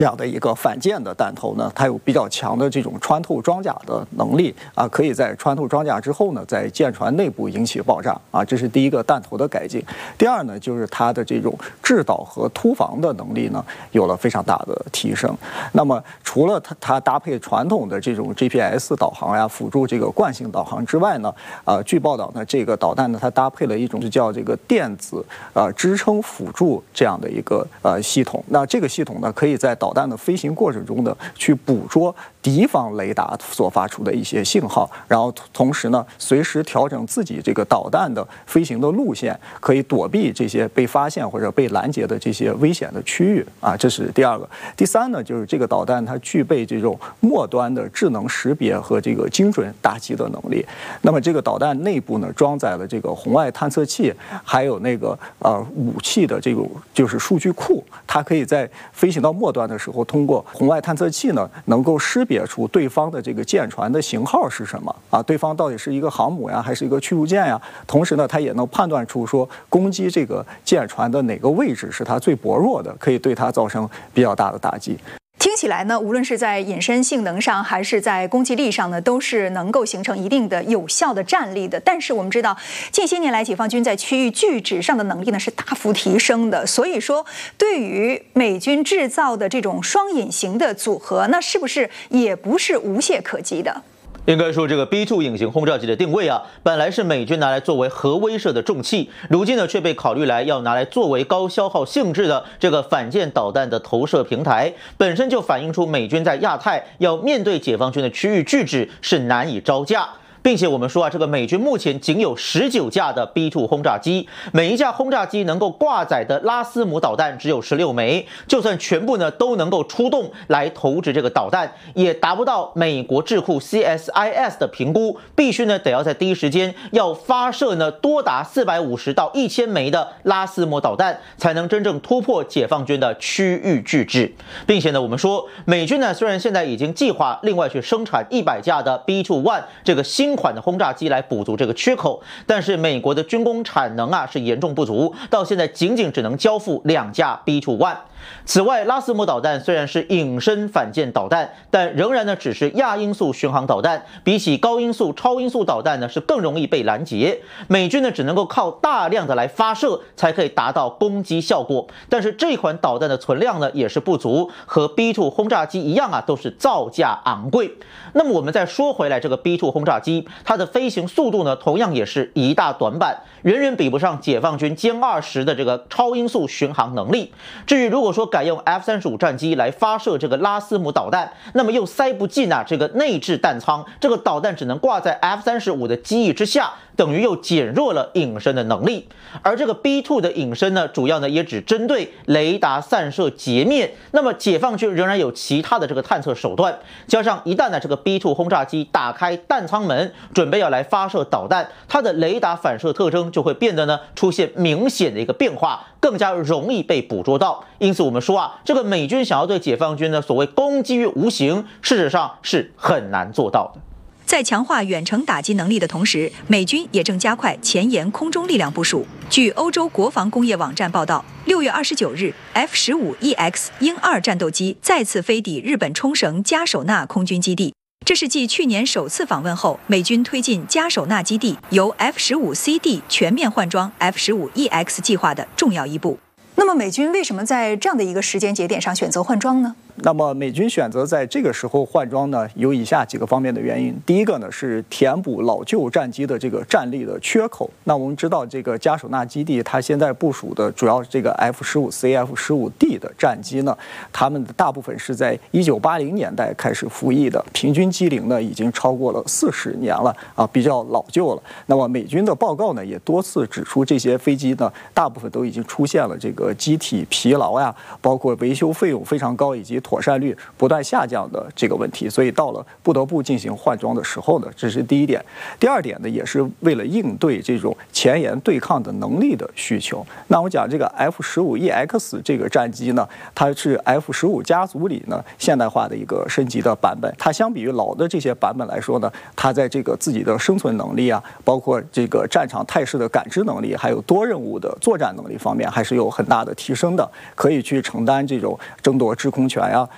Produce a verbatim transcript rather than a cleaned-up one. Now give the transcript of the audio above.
这样的一个反舰的弹头呢，它有比较强的这种穿透装甲的能力啊，可以在穿透装甲之后呢，在舰船内部引起爆炸啊，这是第一个弹头的改进。第二呢，就是它的这种制导和突防的能力呢，有了非常大的提升。那么除了它它搭配传统的这种 G P S 导航呀，辅助这个惯性导航之外呢，啊，据报道呢，这个导弹呢，它搭配了一种叫这个电子呃支撑辅助这样的一个呃系统。那这个系统呢，可以在导弹的飞行过程中呢，去捕捉敌方雷达所发出的一些信号，然后同时呢，随时调整自己这个导弹的飞行的路线，可以躲避这些被发现或者被拦截的这些危险的区域啊。这是第二个。第三呢，就是这个导弹它具备这种末端的智能识别和这个精准打击的能力。那么这个导弹内部呢，装载了这个红外探测器，还有那个呃武器的这种就是数据库，它可以在飞行到末端的时候，通过红外探测器呢，能够识别出对方的这个舰船的型号是什么啊？对方到底是一个航母呀，还是一个驱逐舰呀？同时呢，它也能判断出说攻击这个舰船的哪个位置是它最薄弱的，可以对它造成比较大的打击。 听起来呢，无论是在隐身性能上，还是在攻击力上呢，都是能够形成一定的有效的战力的。但是我们知道，近些年来解放军在区域拒止上的能力呢是大幅提升的。所以说，对于美军制造的这种双隐形的组合，那是不是也不是无懈可击的？ 应该说，这个 B 二 隐形轰炸机的定位啊，本来是美军拿来作为核威慑的重器，如今呢却被考虑来要拿来作为高消耗性质的这个反舰导弹的投射平台，本身就反映出美军在亚太要面对解放军的区域拒止是难以招架。并且我们说啊，这个美军目前仅有十九架的 B 二 轰炸机，每一架轰炸机能够挂载的拉斯姆导弹只有十六枚，就算全部呢都能够出动来投掷这个导弹，也达不到美国智库 C S I S 的评估，必须呢得要在第一时间要发射呢多达四百五十到一千枚的拉斯姆导弹，才能真正突破解放军的区域拒止。并且呢，我们说美军呢虽然现在已经计划另外去生产一百架的 B 二 一 这个新款的轰炸机来补足这个缺口，但是美国的军工产能啊是严重不足，到现在仅仅只能交付两架 B 二 一。此外，拉斯姆导弹虽然是隐身反舰导弹，但仍然呢只是亚音速巡航导弹，比起高音速、超音速导弹呢是更容易被拦截。美军呢只能够靠大量的来发射才可以达到攻击效果，但是这款导弹的存量呢也是不足，和 B 二 轰炸机一样啊，都是造价昂贵。那么我们再说回来，这个 B 二 轰炸机它的飞行速度呢同样也是一大短板，远远比不上解放军歼二十的这个超音速巡航能力。至于如果说改用 F 三十五 战机来发射这个拉斯姆导弹，那么又塞不进啊这个内置弹舱，这个导弹只能挂在 F 三十五 的机翼之下，等于又减弱了隐身的能力。而这个 B 二 的隐身呢，主要呢也只针对雷达散射截面，那么解放军仍然有其他的这个探测手段，加上一旦呢这个 B 二 轰炸机打开弹舱门，准备要来发射导弹，它的雷达反射特征就会变得呢出现明显的一个变化，更加容易被捕捉到。因此我们说啊，这个美军想要对解放军的所谓攻击于无形，事实上是很难做到的。 在强化远程打击能力的同时，美军也正加快前沿空中力量部署。据欧洲国防工业网站报道，六月二十九日 ，F 十五 E X 鹰二战斗机再次飞抵日本冲绳嘉手纳空军基地。这是继去年首次访问后，美军推进嘉手纳基地由 F 十五 C D 全面换装 F 十五 E X 计划的重要一步。那么，美军为什么在这样的一个时间节点上选择换装呢？ 那么美军选择在这个时候换装呢，有以下几个方面的原因。第一个呢是填补老旧战机的这个战力的缺口。那我们知道，这个嘉手纳基地它现在部署的主要这个 F 十五 C、F 十五 D 的战机呢，它们的大部分是在一九八零年代开始服役的，平均机龄呢已经超过了四十年了啊，比较老旧了。那么美军的报告呢也多次指出，这些飞机呢大部分都已经出现了这个机体疲劳呀，包括维修费用非常高以及妥善率不断下降的这个问题，所以到了不得不进行换装的时候呢，这是第一点。第二点呢，也是为了应对这种前沿对抗的能力的需求。那我讲这个 F 十五 E X 这个战机呢，它是 F 十五 家族里呢现代化的一个升级的版本。它相比于老的这些版本来说呢，它在这个自己的生存能力啊，包括这个战场态势的感知能力，还有多任务的作战能力方面，还是有很大的提升的，可以去承担这种争夺制空权